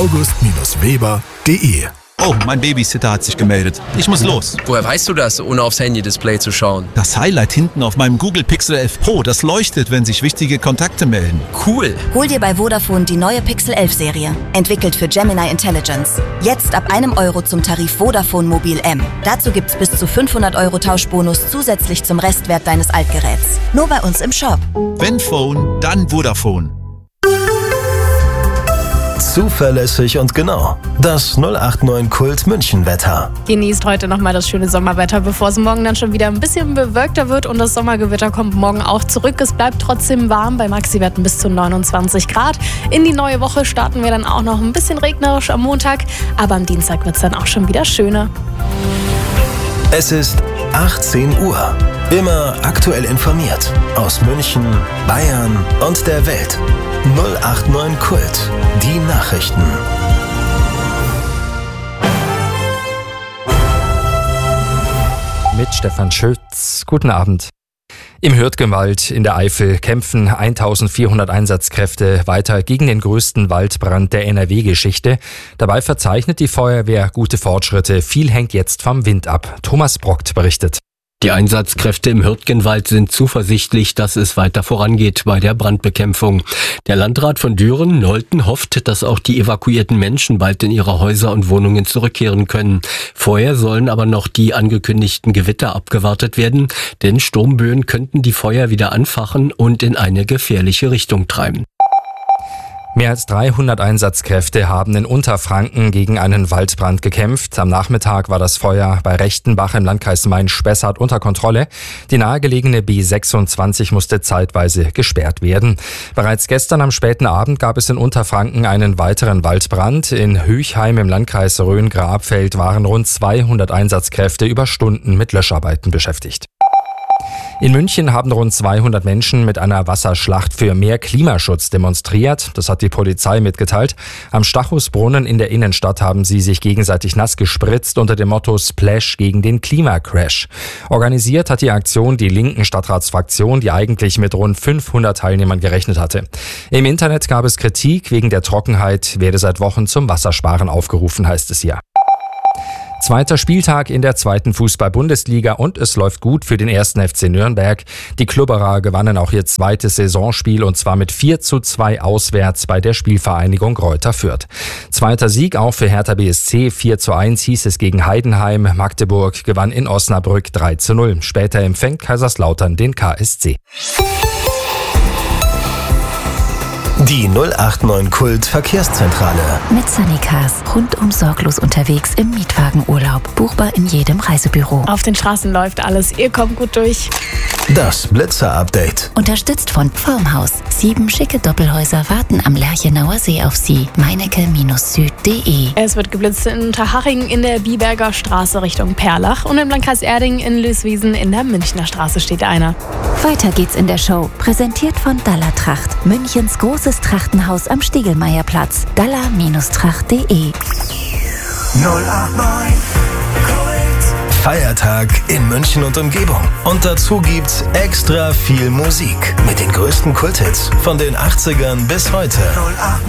august-weber.de. Oh, mein Babysitter hat sich gemeldet. Ich muss los. Woher weißt du das, ohne aufs Handy-Display zu schauen? Das Highlight hinten auf meinem Google Pixel 11 Pro, das leuchtet, wenn sich wichtige Kontakte melden. Cool. Hol dir bei Vodafone die neue Pixel 11 Serie. Entwickelt für Gemini Intelligence. Jetzt ab €1 zum Tarif Vodafone Mobil M. Dazu gibt's bis zu 500 € Tauschbonus zusätzlich zum Restwert deines Altgeräts. Nur bei uns im Shop. Wenn Phone, dann Vodafone. Zuverlässig und genau. Das 089 Kult München Wetter. Genießt heute nochmal das schöne Sommerwetter, bevor es morgen dann schon wieder ein bisschen bewölkter wird und das Sommergewitter kommt morgen auch zurück. Es bleibt trotzdem warm, bei Maxi-Werten bis zu 29 Grad. In die neue Woche starten wir dann auch noch ein bisschen regnerisch am Montag, aber am Dienstag wird es dann auch schon wieder schöner. Es ist 18 Uhr. Immer aktuell informiert. Aus München, Bayern und der Welt. 089 Kult. Die Nachrichten. Mit Stefan Schütz. Guten Abend. Im Hürtgenwald in der Eifel kämpfen 1400 Einsatzkräfte weiter gegen den größten Waldbrand der NRW-Geschichte. Dabei verzeichnet die Feuerwehr gute Fortschritte. Viel hängt jetzt vom Wind ab. Thomas Brockt berichtet. Die Einsatzkräfte im Hürtgenwald sind zuversichtlich, dass es weiter vorangeht bei der Brandbekämpfung. Der Landrat von Düren, Nolten, hofft, dass auch die evakuierten Menschen bald in ihre Häuser und Wohnungen zurückkehren können. Vorher sollen aber noch die angekündigten Gewitter abgewartet werden, denn Sturmböen könnten die Feuer wieder anfachen und in eine gefährliche Richtung treiben. Mehr als 300 Einsatzkräfte haben in Unterfranken gegen einen Waldbrand gekämpft. Am Nachmittag war das Feuer bei Rechtenbach im Landkreis Main-Spessart unter Kontrolle. Die nahegelegene B26 musste zeitweise gesperrt werden. Bereits gestern am späten Abend gab es in Unterfranken einen weiteren Waldbrand. In Hüchheim im Landkreis Rhön-Grabfeld waren rund 200 Einsatzkräfte über Stunden mit Löscharbeiten beschäftigt. In München haben rund 200 Menschen mit einer Wasserschlacht für mehr Klimaschutz demonstriert. Das hat die Polizei mitgeteilt. Am Stachusbrunnen in der Innenstadt haben sie sich gegenseitig nass gespritzt unter dem Motto Splash gegen den Klimacrash. Organisiert hat die Aktion die linken Stadtratsfraktion, die eigentlich mit rund 500 Teilnehmern gerechnet hatte. Im Internet gab es Kritik, wegen der Trockenheit werde seit Wochen zum Wassersparen aufgerufen, heißt es hier. Zweiter Spieltag in der zweiten Fußball-Bundesliga und es läuft gut für den 1. FC Nürnberg. Die Klubberer gewannen auch ihr zweites Saisonspiel und zwar mit 4:2 auswärts bei der Spielvereinigung Greuther Fürth. Zweiter Sieg auch für Hertha BSC, 4:1 hieß es gegen Heidenheim. Magdeburg gewann in Osnabrück 3:0. Später empfängt Kaiserslautern den KSC. Die 089 Kult Verkehrszentrale. Mit Sunnycars. Rundum sorglos unterwegs im Mietwagenurlaub. Buchbar in jedem Reisebüro. Auf den Straßen läuft alles. Ihr kommt gut durch. Das Blitzer-Update. Unterstützt von Formhaus. 7 schicke Doppelhäuser warten am Lerchenauer See auf Sie. meinecke-süd.de. Es wird geblitzt in Unterhaching in der Biberger Straße Richtung Perlach und im Landkreis Erding in Löswiesen in der Münchner Straße steht einer. Weiter geht's in der Show. Präsentiert von Dalla Tracht. Münchens großes Trachtenhaus am Stiegelmeierplatz. dalla-tracht.de. 089 Feiertag in München und Umgebung. Und dazu gibt's extra viel Musik mit den größten Kulthits von den 80ern bis heute. 089